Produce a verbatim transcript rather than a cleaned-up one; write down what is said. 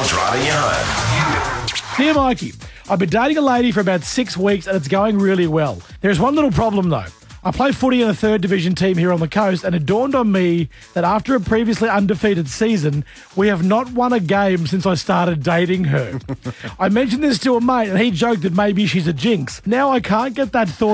Tom's driving you home. Dear Mikey, I've been dating a lady for about six weeks and it's going really well. There's one little problem though. I play footy in a third division team here on the coast, and it dawned on me that after a previously undefeated season, we have not won a game since I started dating her. I mentioned this to a mate and he joked that maybe she's a jinx. Now I can't get that thought